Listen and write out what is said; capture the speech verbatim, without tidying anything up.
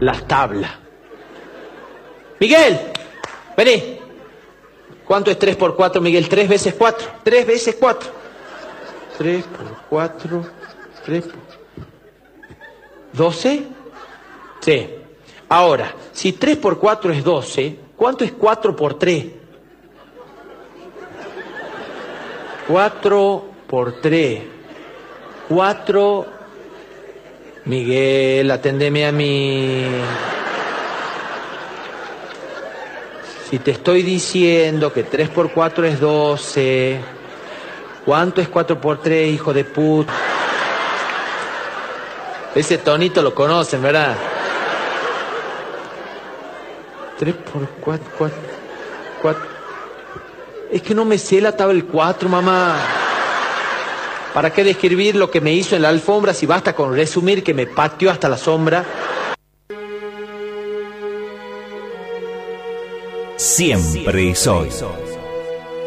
las tablas. Miguel, vení. ¿Cuánto es tres por cuatro, Miguel? Tres veces cuatro. Tres veces cuatro. Tres por cuatro. Tres por... ¿doce? Sí. Ahora, si tres por cuatro es doce, ¿cuánto es cuatro por tres? cuatro por tres. cuatro... Miguel, atendeme a mí. Si te estoy diciendo que tres por cuatro es doce, ¿cuánto es cuatro por tres, hijo de puta? Ese tonito lo conocen, ¿verdad? tres por cuatro, cuatro, cuatro. Es que no me sé la tabla del cuatro, mamá. ¿Para qué describir lo que me hizo en la alfombra si basta con resumir que me pateó hasta la sombra? Siempre y soy.